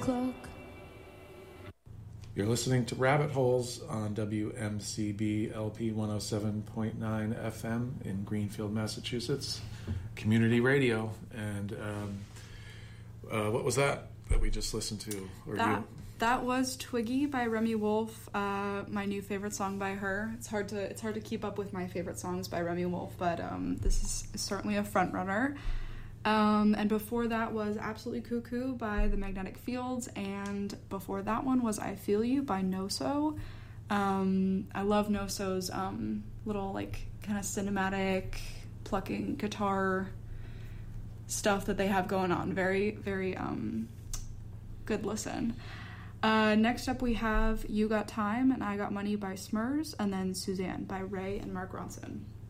Clock. You're listening to Rabbit Holes on WMCB LP 107.9 FM in Greenfield, Massachusetts, community radio. And what was that we just listened to? That was Twiggy by Remi Wolf, my new favorite song by her. It's hard to keep up with my favorite songs by Remi Wolf, but this is certainly a front runner. And before that was Absolutely Cuckoo by The Magnetic Fields, and before that one was I Feel You by Noso. I love Noso's little like kind of cinematic plucking guitar stuff that they have going on. Very, very good listen. Next up we have You Got Time and I Got Money by Smurs, and then Suzanne by Ray and Mark Ronson.